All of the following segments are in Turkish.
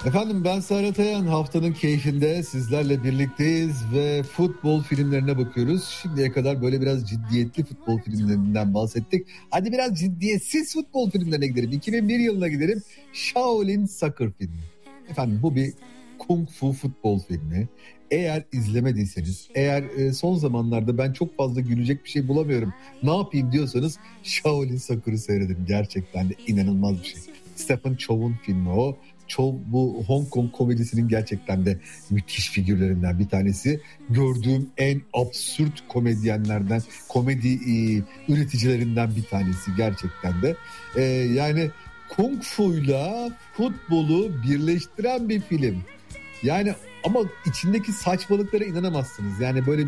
Efendim ben Serhat Ayan, haftanın keyfinde sizlerle birlikteyiz ve futbol filmlerine bakıyoruz. Şimdiye kadar böyle biraz ciddiyetli futbol filmlerinden bahsettik. Hadi biraz ciddiyetsiz futbol filmlerine gidelim. 2001 yılına gidelim. Shaolin Soccer filmi. Efendim bu bir kung fu futbol filmi. Eğer izlemediyseniz, eğer son zamanlarda ben çok fazla gülecek bir şey bulamıyorum, ne yapayım diyorsanız Shaolin Soccer'ı seyredin. Gerçekten de inanılmaz bir şey. Stephen Chow'un filmi o. Chow bu Hong Kong komedisinin gerçekten de müthiş figürlerinden bir tanesi. Gördüğüm en absürt komedyenlerden, komedi üreticilerinden bir tanesi gerçekten de. Yani Kung Fu'yla futbolu birleştiren bir film. Yani ama içindeki saçmalıklara inanamazsınız. Yani böyle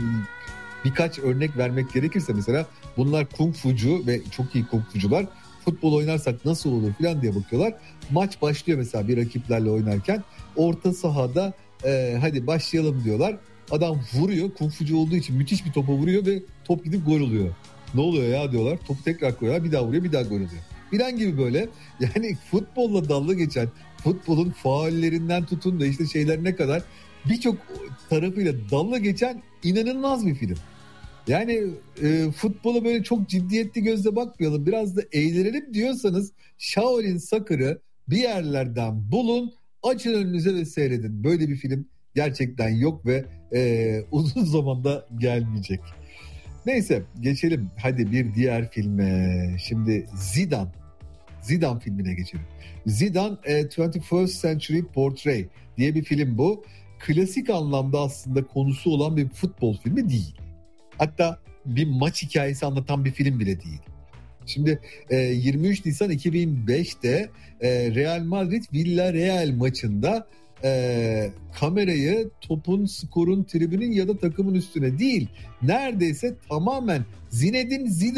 birkaç örnek vermek gerekirse mesela bunlar kung fucu ve çok iyi kung fucular. Futbol oynarsak nasıl olur falan diye bakıyorlar. Maç başlıyor mesela bir rakiplerle oynarken. Orta sahada hadi başlayalım diyorlar. Adam vuruyor. Kung fucu olduğu için müthiş bir topa vuruyor ve top gidip gol oluyor. Ne oluyor ya diyorlar. Topu tekrar koyuyorlar. Bir daha vuruyor, bir daha gol oluyor. Bilen gibi böyle. Yani futbolla dalga geçen, futbolun faullerinden tutun da işte şeylerine kadar birçok tarafıyla dalga geçen inanılmaz bir film. Yani futbola böyle çok ciddiyetli gözle bakmayalım. Biraz da eğlenelim diyorsanız Shaolin Soccer'ı bir yerlerden bulun, açın önünüze ve seyredin. Böyle bir film gerçekten yok ve uzun zamanda gelmeyecek. Neyse geçelim. Hadi bir diğer filme. Şimdi Zidane. Zidane filmine geçelim. Zidane 21st Century Portrait diye bir film bu. Klasik anlamda aslında konusu olan bir futbol filmi değil. Hatta bir maç hikayesi anlatan bir film bile değil. Şimdi 23 Nisan 2005'te Real Madrid Villarreal maçında kamerayı topun, skorun, tribünün ya da takımın üstüne değil, neredeyse tamamen Zinedine Zidane